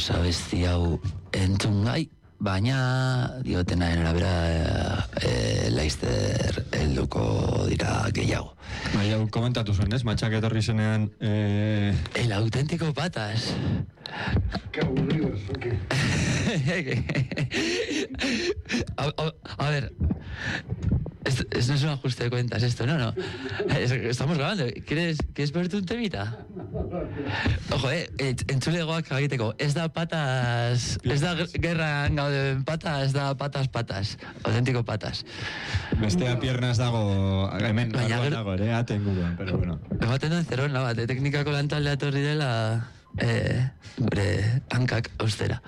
abesti hau entzun gai, baina diotenaren arabera Leicester helduko dira gehiago. Bai, hau komentatu zuen, ez? Matxak etorri zenean... El auténtico patas. Qué aburrido eso, ¿qué? A ver... Esto no es un ajuste de cuentas, esto, no. Estamos grabando. ¿Quieres ponerte un temita? Ojo, entzulegoak egiteko. Ez da patas... Ez da gerran gauden patas, ez da patas. Auténtico patas. Bestea piernas dago, hemen dago ere, aten guguan, pero bueno. Ematen duen zeron, teknikako lantaldea torri dela... gure hankak austera.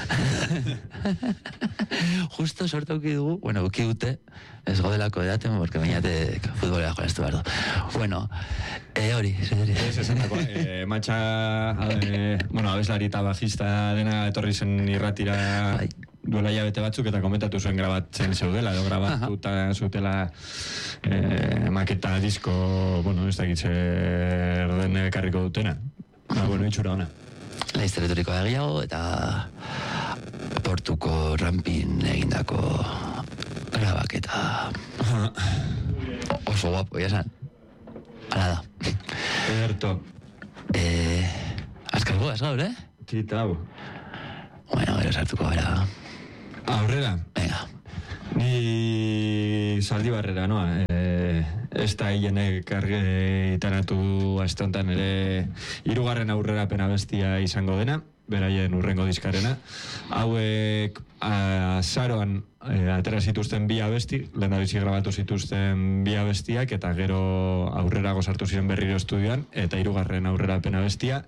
Justo sortu uki dugu, uki dute, ez godelako edaten, porque bainatek futbolera jolaztu behar du. Hori, zederi. Ez esatako, Matxa, abeslari eta bajista dena etorri zen irratira duela hilabete batzuk, eta komentatu zuen grabatzen zeudela, edo grabatuta zutela maketa disko, ez dakit zer den ekarriko dutena. Itxura ona. Leicester etorriko egiago eta Portuko rampin egindako grabaketa oso guapo, jasan. Hala da. Ederto. Azkargoaz gaur, Tita hau. Gero sartuko gara. Aurrera? Venga. Ni Zaldibarrera, noa. Ez da hilenek argitaratu aste honetan ere 3. aurrerapen abestia izango dena, beraien urrengo diskarena. Hauek azaroan atera zituzten 2 abesti, lehendabizi grabatu zituzten 2 abestiak, eta gero aurrerago sartu ziren berriro estudioan, eta 3. aurrerapen abestia.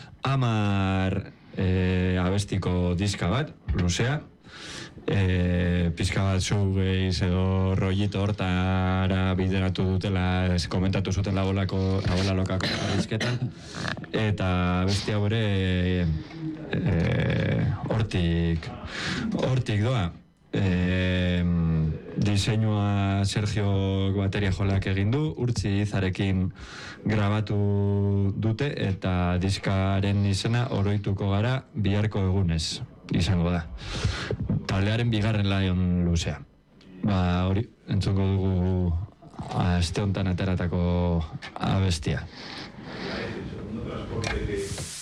10 abestiko diska bat, luzea. Pizka bat showgaze edo rollito hortara bideratu dutela, komentatu zuten labola lokako dizketan, eta bestia bere hortik doa. Diseinua Sergio bateria jolak egin du, Urtzi Izarekin grabatu dute, eta diskaren izena oroituko gara biharko egunez izango da. Taldearen 2. laion luzea. Hori, entzungo dugu aste honetan ateratako abestia.